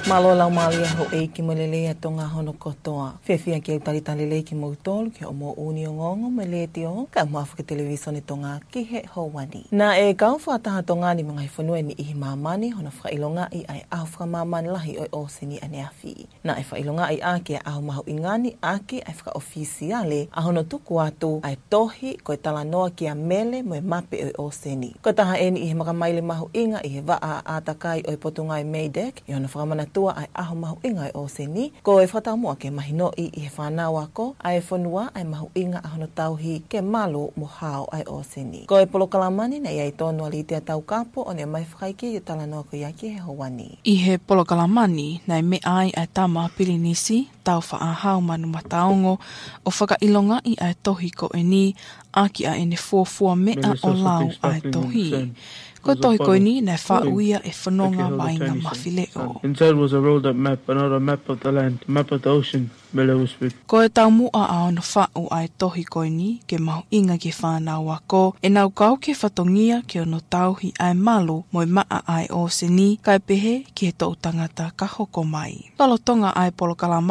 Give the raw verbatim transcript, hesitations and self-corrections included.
Malo lau malia ho e ki molele tonga hono kotoa. Fefia ki au talitalele ki mautolu ki o mo uni o ngongo me le te o ka muafuka televisione tonga ki he ho wani. Na e kau whataha tonga ni mga whanua ni ihi mamani hono whailonga i ai au whamamani lahi o o sini ane awhi. Na e whailonga i ake a au mahu ingani ake ai whaka ofisiale a hono tuku atu ai tohi ko e tala noa ki a mele mo e mape o o sini. Ko taha eni i he makamaile mahu inga i he waa a atakai o e potunga i Meidek i hono whakamana tua ai aho mahu inga i o sini. Ko e whatamua ke mahino i i he whanau ako ai whanua ai mahu inga a hono tauhi ke malo mo hao ai o sini. Ko e polokalamani na iai tonu ali te tau kapo o ne mai whakaiki i tala noa ko iaki he hawani. I he polokalamani na me ai ai tama pirinisi tau whaahau manu mataongo o whakailonga i ai tohi ko e ni aki a ene fuafua mea o lau ai tohi. Ko tohi ko ni na whauia e whanonga wainga mawhileo. Inside was a rolled up map, another map of the land, map of the ocean. Ko e tau mua a ono whau ai tohi koe ni ke mahu inga ke whanau ako e nau kau ke whatongia ke ono tauhi ai malo mo i maa ai o se ni kai pehe ki he tau tangata ka hoko mai. Talo tonga ai polokalama